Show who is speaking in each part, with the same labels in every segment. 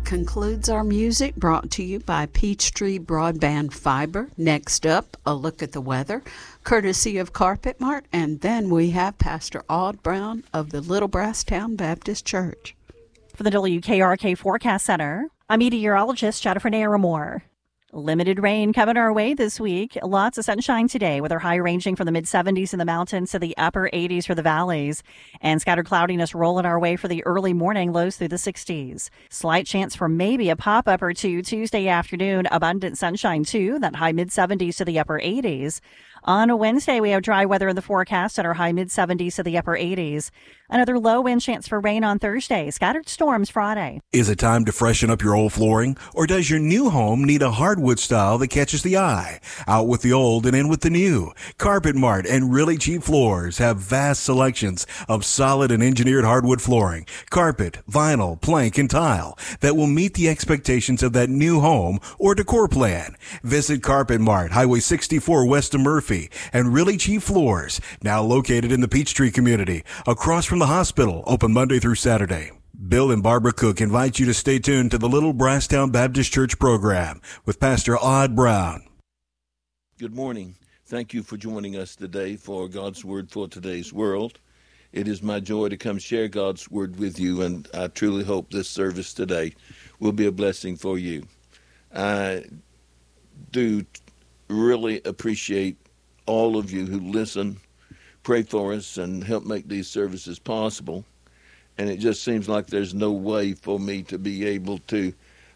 Speaker 1: concludes our music, brought to you by Peachtree Broadband Fiber. Next up, a look at the weather, courtesy of Carpet Mart, and then we have Pastor Aud Brown of the Little Brasstown Baptist Church.
Speaker 2: For the WKRK Forecast Center, I'm meteorologist Jennifer Naramore. Limited rain coming our way this week. Lots of sunshine today, with our high ranging from the mid-70s in the mountains to the upper 80s for the valleys, and scattered cloudiness rolling our way for the early morning, lows through the 60s. Slight chance for maybe a pop-up or two Tuesday afternoon. Abundant sunshine too, that high mid-70s to the upper 80s. On a Wednesday, we have dry weather in the forecast at our high mid-70s to the upper 80s. Another low wind chance for rain on Thursday. Scattered storms Friday.
Speaker 3: Is it time to freshen up your old flooring? Or does your new home need a hardwood style that catches the eye? Out with the old and in with the new. Carpet Mart and Really Cheap Floors have vast selections of solid and engineered hardwood flooring, carpet, vinyl, plank, and tile that will meet the expectations of that new home or decor plan. Visit Carpet Mart, Highway 64 west of Murphy, and Really Cheap Floors, now located in the Peachtree community, across from the hospital, open Monday through Saturday. Bill and Barbara Cook invite you to stay tuned to the Little Brasstown Baptist Church program with Pastor Aud Brown.
Speaker 4: Good morning. Thank you for joining us today for God's Word for Today's World. It is my joy to come share God's Word with you, and I truly hope this service today will be a blessing for you. I do really appreciate all of you who listen, pray for us, and help make these services possible. And it just seems like there's no way for me to be able to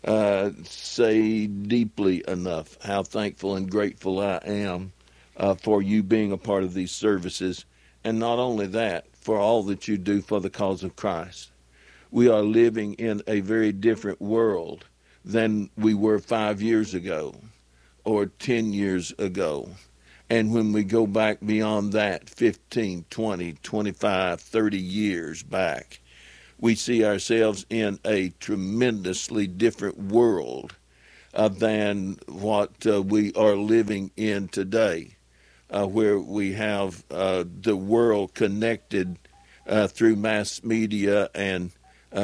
Speaker 4: say deeply enough how thankful and grateful I am for you being a part of these services. And not only that, for all that you do for the cause of Christ. We are living in a very different world than we were 5 years ago or 10 years ago. And when we go back beyond that, 15, 20, 25, 30 years back, we see ourselves in a tremendously different world than what we are living in today, where we have the world connected through mass media and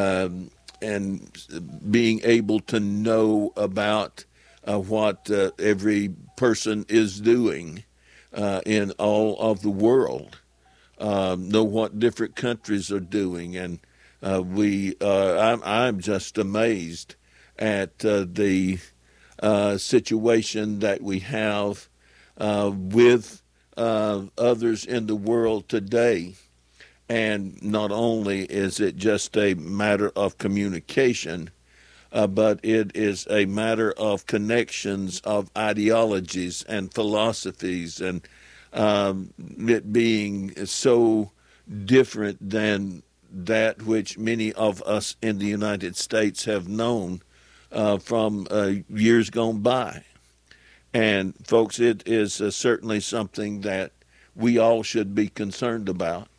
Speaker 4: being able to know about what every person is doing in all of the world, know what different countries are doing, and I'm just amazed at the situation that we have with others in the world today. And not only is it just a matter of communication, but it is a matter of connections of ideologies and philosophies, and it being so different than that which many of us in the United States have known from years gone by. And folks, it is certainly something that we all should be concerned about.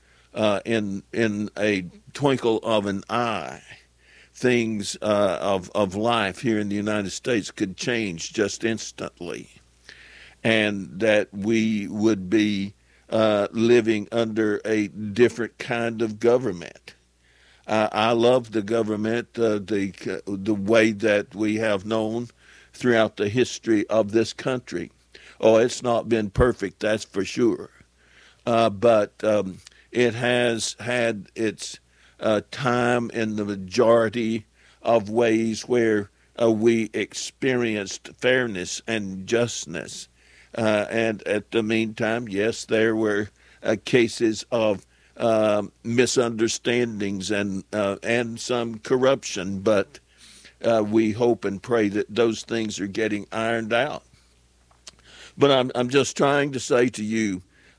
Speaker 4: In a twinkle of an eye, things of life here in the United States could change just instantly, and that we would be living under a different kind of government. I love the government, the way that we have known throughout the history of this country. Oh, it's not been perfect, that's for sure. But it has had its time in the majority of ways where we experienced fairness and justness. And at the meantime, yes, there were cases of misunderstandings and some corruption, but we hope and pray that those things are getting ironed out. But I'm just trying to say to you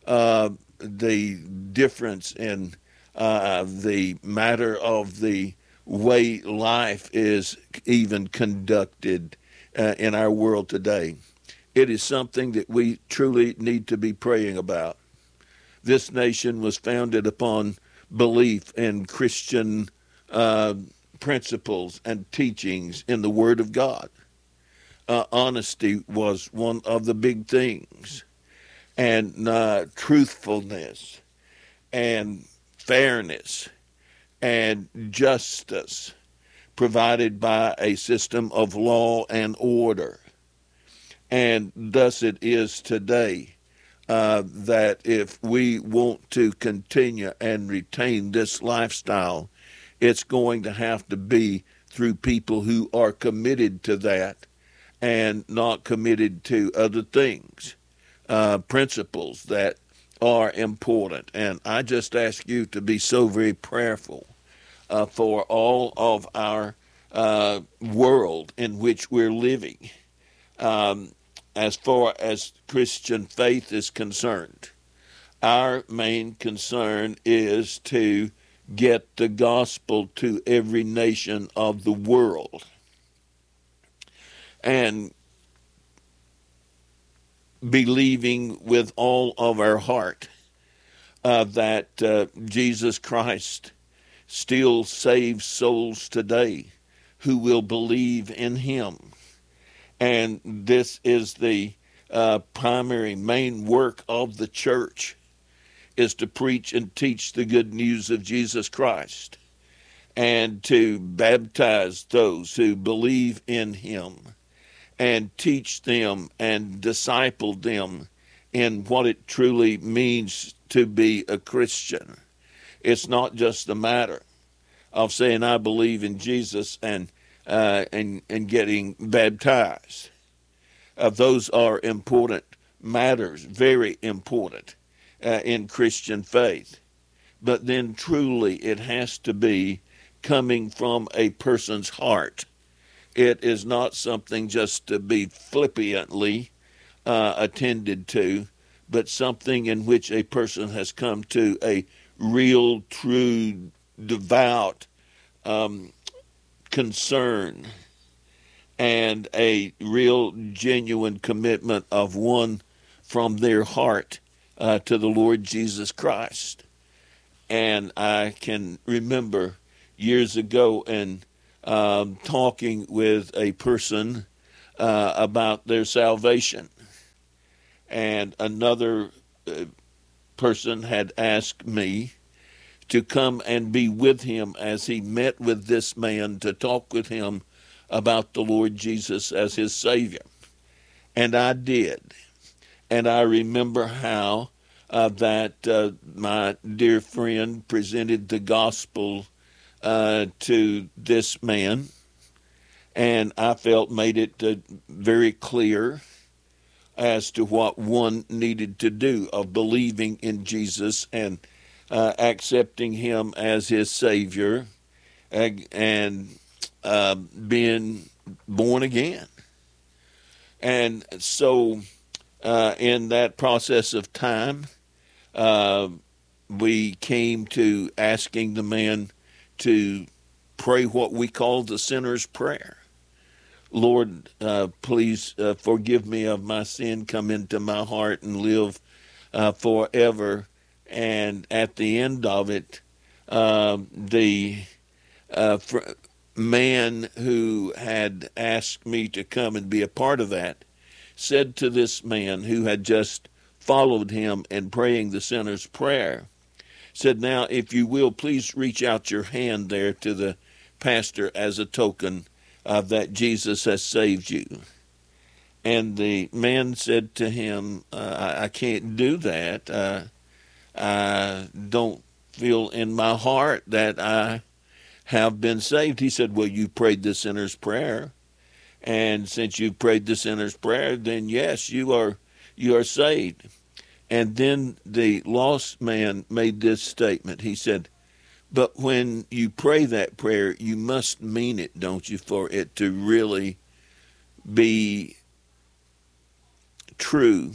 Speaker 4: the difference in the matter of the way life is even conducted in our world today. It is something that we truly need to be praying about. This nation was founded upon belief in Christian principles and teachings in the Word of God. Honesty was one of the big things, and truthfulness and fairness and justice. provided by a system of law and order. And thus it is today that if we want to continue and retain this lifestyle, it's going to have to be through people who are committed to that and not committed to other things, principles that are important. And I just ask you to be so very prayerful for all of our world in which we're living. As far as Christian faith is concerned, our main concern is to get the gospel to every nation of the world. And believing with all of our heart that Jesus Christ still saves souls today who will believe in him. And this is the primary main work of the church, is to preach and teach the good news of Jesus Christ and to baptize those who believe in him and teach them and disciple them in what it truly means to be a Christian. It's not just a matter of saying I believe in Jesus and getting baptized. Those are important matters, very important in Christian faith. But then truly it has to be coming from a person's heart. It is not something just to be flippantly attended to, but something in which a person has come to a real, true, devout concern and a real, genuine commitment of one from their heart to the Lord Jesus Christ. And I can remember years ago and talking with a person about their salvation. And another person had asked me to come and be with him as he met with this man to talk with him about the Lord Jesus as his Savior. And I did. And I remember how that my dear friend presented the gospel to this man, and I felt made it very clear as to what one needed to do of believing in Jesus and accepting him as his Savior and being born again. And so in that process of time, we came to asking the man to pray what we call the sinner's prayer. Lord, please forgive me of my sin, come into my heart and live forever. And at the end of it, the man who had asked me to come and be a part of that said to this man who had just followed him in praying the sinner's prayer, said, now, if you will, please reach out your hand there to the pastor as a token that Jesus has saved you. And the man said to him, I can't do that. I don't feel in my heart that I have been saved. He said, well, you prayed the sinner's prayer. And since you prayed the sinner's prayer, then yes, you are saved. And then the lost man made this statement. He said, but when you pray that prayer, you must mean it, don't you, for it to really be true.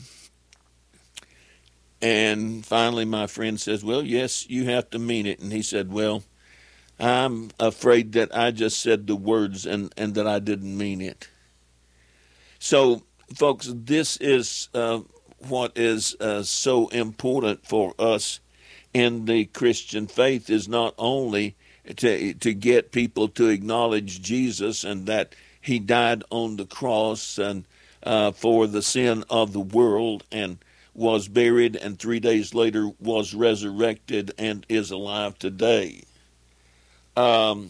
Speaker 4: And finally, my friend says, well, yes, you have to mean it. And he said, well, I'm afraid that I just said the words and that I didn't mean it. So, folks, this is what is so important for us in the Christian faith, is not only to get people to acknowledge Jesus and that he died on the cross and for the sin of the world and was buried and 3 days later was resurrected and is alive today.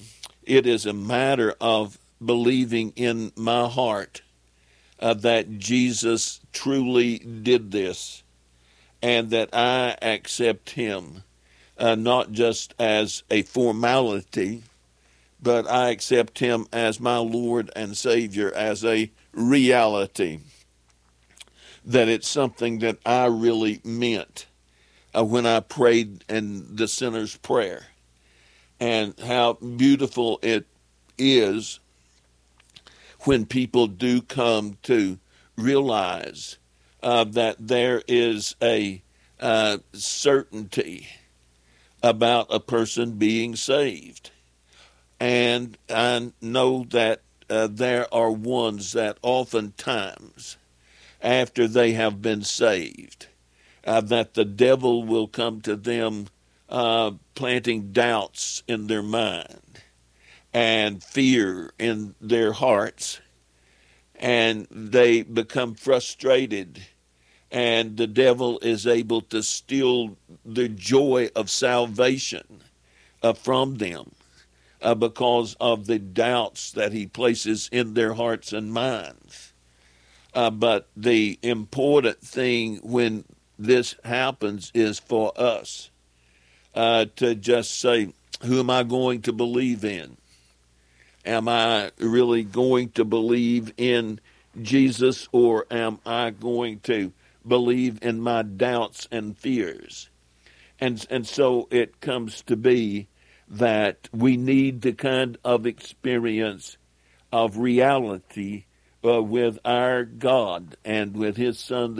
Speaker 4: it is a matter of believing in my heart that Jesus truly did this, and that I accept him not just as a formality, but I accept him as my Lord and Savior, as a reality, that it's something that I really meant when I prayed in the sinner's prayer. And how beautiful it is when people do come to realize that there is a certainty about a person being saved. And I know that there are ones that oftentimes, after they have been saved, that the devil will come to them planting doubts in their mind and fear in their hearts, and they become frustrated, and the devil is able to steal the joy of salvation from them because of the doubts that he places in their hearts and minds. But the important thing when this happens is for us to just say, who am I going to believe in? Am I really going to believe in Jesus, or am I going to believe in my doubts and fears? And so it comes to be that we need the kind of experience of reality with our God and with his son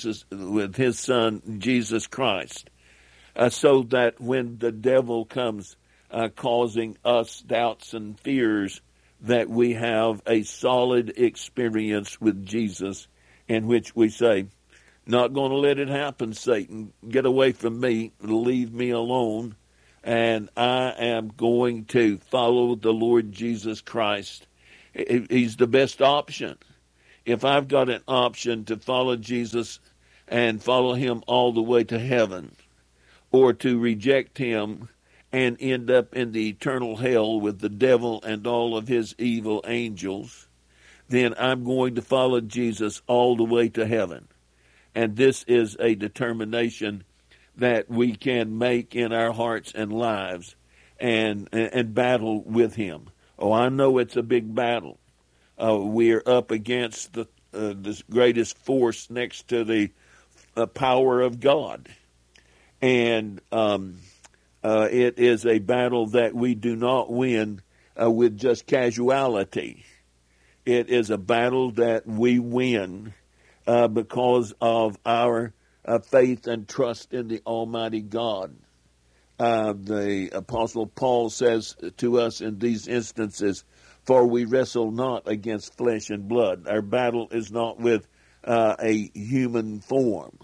Speaker 4: Jesus Christ, so that when the devil comes causing us doubts and fears, that we have a solid experience with Jesus, in which we say, not going to let it happen, Satan. Get away from me, leave me alone, and I am going to follow the Lord Jesus Christ. He's the best option. If I've got an option to follow Jesus and follow him all the way to heaven, or to reject him and end up in the eternal hell with the devil and all of his evil angels, then I'm going to follow Jesus all the way to heaven. And this is a determination that we can make in our hearts and lives, and battle with him. Oh, I know it's a big battle. We're up against the greatest force next to the power of God. And it is a battle that we do not win with just casualty. It is a battle that we win because of our faith and trust in the Almighty God. The Apostle Paul says to us in these instances, for we wrestle not against flesh and blood. Our battle is not with a human form.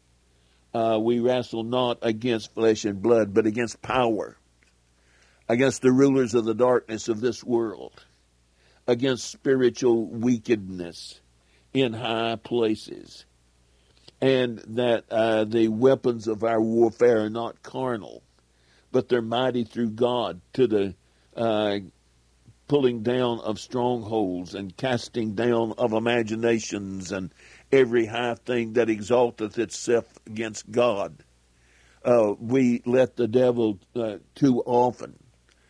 Speaker 4: We wrestle not against flesh and blood, but against power, against the rulers of the darkness of this world, against spiritual wickedness in high places. And that the weapons of our warfare are not carnal, but they're mighty through God to the pulling down of strongholds and casting down of imaginations and every high thing that exalteth itself against God. We let the devil too often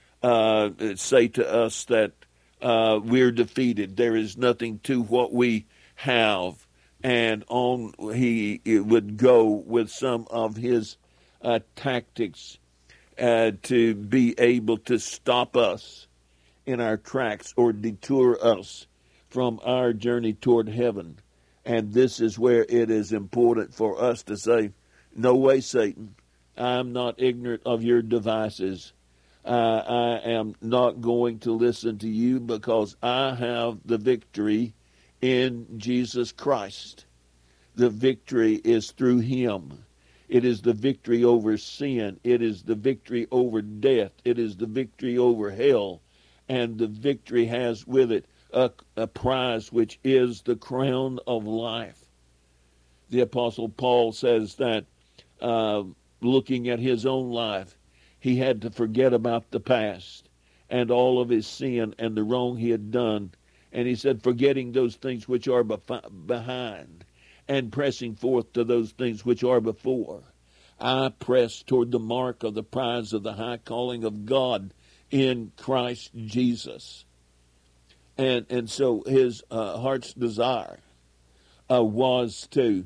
Speaker 4: say to us that we're defeated. There is nothing to what we have. And on he would go with some of his tactics to be able to stop us in our tracks or detour us from our journey toward heaven. And this is where it is important for us to say, no way, Satan. I'm not ignorant of your devices. I am not going to listen to you, because I have the victory in Jesus Christ. The victory is through him. It is the victory over sin. It is the victory over death. It is the victory over hell. And the victory has with it a prize, which is the crown of life. The Apostle Paul says that looking at his own life, he had to forget about the past and all of his sin and the wrong he had done. And he said, forgetting those things which are behind and pressing forth to those things which are before, I press toward the mark of the prize of the high calling of God in Christ Jesus. And so his heart's desire was to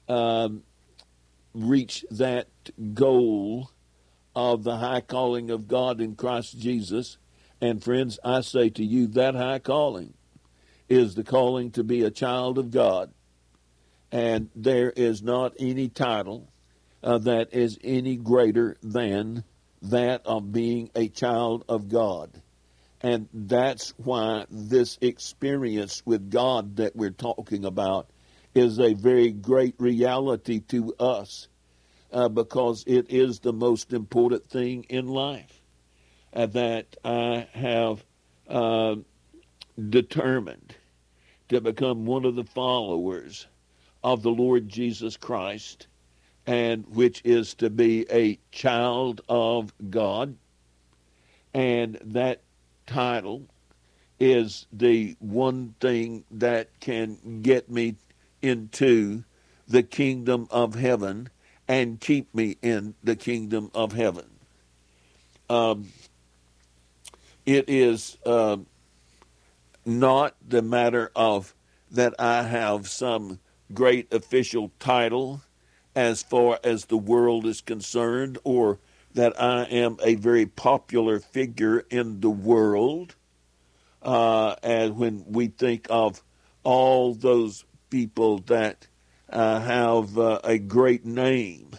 Speaker 4: reach that goal of the high calling of God in Christ Jesus. And friends, I say to you, that high calling is the calling to be a child of God. And there is not any title that is any greater than that of being a child of God. And that's why this experience with God that we're talking about is a very great reality to us, because it is the most important thing in life that I have determined to become one of the followers of the Lord Jesus Christ, and which is to be a child of God. And that title is the one thing that can get me into the kingdom of heaven and keep me in the kingdom of heaven. It is not the matter of that I have some great official title as far as the world is concerned, or that I am a very popular figure in the world. And when we think of all those people that have a great name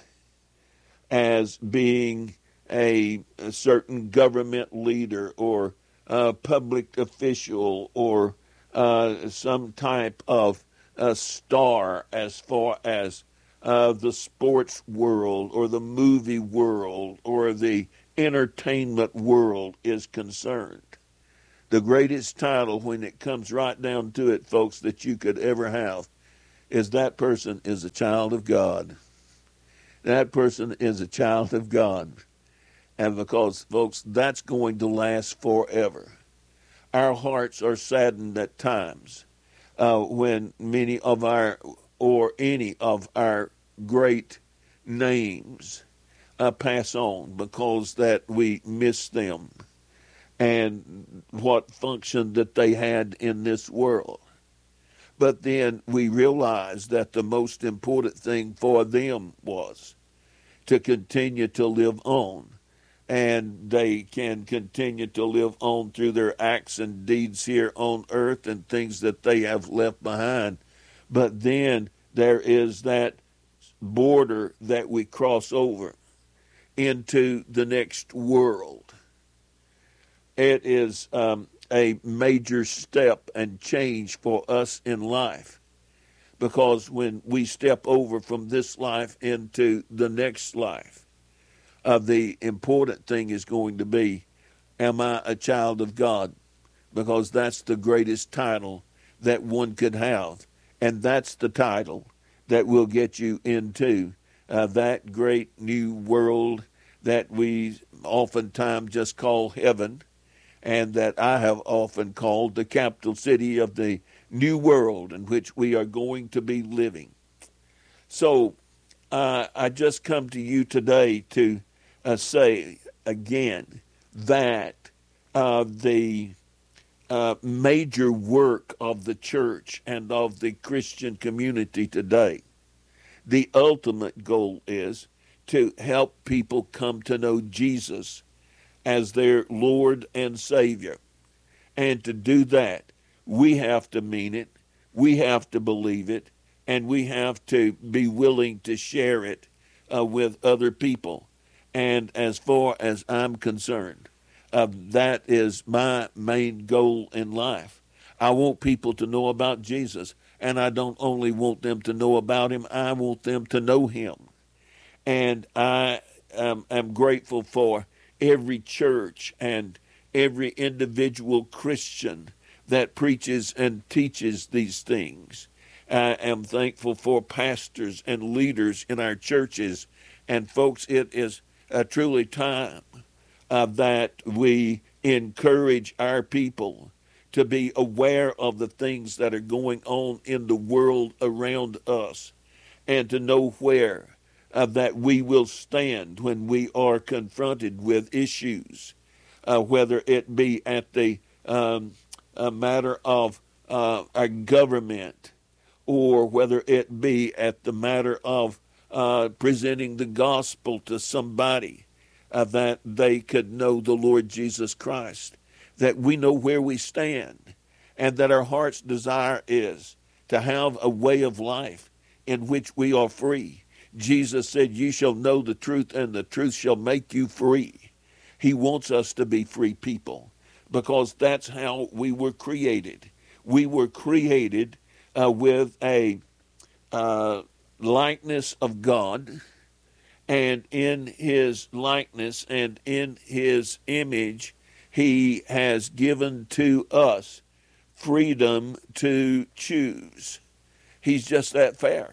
Speaker 4: as being a certain government leader or a public official or some type of star as far as the sports world or the movie world or the entertainment world is concerned. The greatest title, when it comes right down to it, folks, that you could ever have is that person is a child of God. That person is a child of God. And because, folks, that's going to last forever. Our hearts are saddened at times when many of our, or any of our great names pass on, because that we miss them and what function that they had in this world. But then we realize that the most important thing for them was to continue to live on. And they can continue to live on through their acts and deeds here on earth and things that they have left behind. But then there is that border that we cross over into the next world. It is a major step and change for us in life, because when we step over from this life into the next life, the important thing is going to be, am I a child of God? Because that's the greatest title that one could have. And that's the title that will get you into that great new world that we oftentimes just call heaven, and that I have often called the capital city of the new world in which we are going to be living. So I just come to you today to say again that the major work of the church and of the Christian community today, the ultimate goal is to help people come to know Jesus as their Lord and Savior. And to do that, we have to mean it, we have to believe it, and we have to be willing to share it with other people. And as far as I'm concerned, that is my main goal in life. I want people to know about Jesus, and I don't only want them to know about him, I want them to know him. And I am grateful for every church and every individual Christian that preaches and teaches these things. I am thankful for pastors and leaders in our churches. And folks, it is truly time that we encourage our people to be aware of the things that are going on in the world around us, and to know where that we will stand when we are confronted with issues, whether it be at the a matter of our government, or whether it be at the matter of presenting the gospel to somebody, that they could know the Lord Jesus Christ, that we know where we stand, and that our heart's desire is to have a way of life in which we are free. Jesus said, "You shall know the truth, and the truth shall make you free." He wants us to be free people, because that's how we were created. We were created with a likeness of God, and in his likeness and in his image, he has given to us freedom to choose. He's just that fair.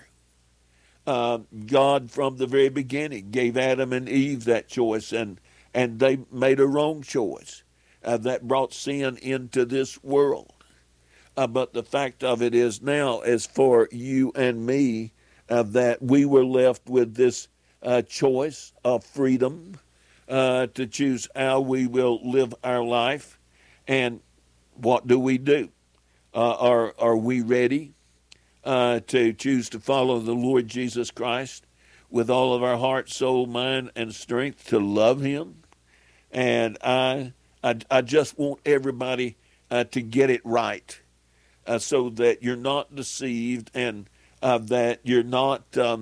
Speaker 4: God, from the very beginning, gave Adam and Eve that choice, and they made a wrong choice that brought sin into this world. But the fact of it is now, as for you and me, that we were left with this choice of freedom to choose how we will live our life. And what do? Are we ready to choose to follow the Lord Jesus Christ with all of our heart, soul, mind, and strength, to love him? And I just want everybody to get it right, so that you're not deceived, and that you're not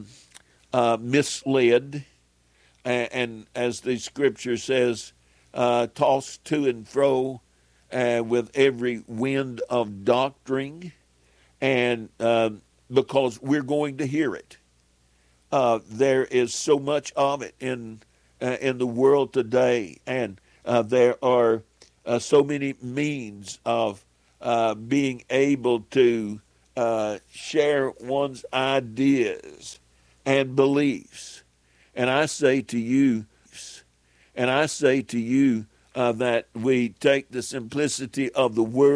Speaker 4: misled, and as the scripture says, tossed to and fro with every wind of doctrine. And because we're going to hear it. There is so much of it in the world today, and there are so many means of being able to share one's ideas and beliefs. And I say to you, that we take the simplicity of the word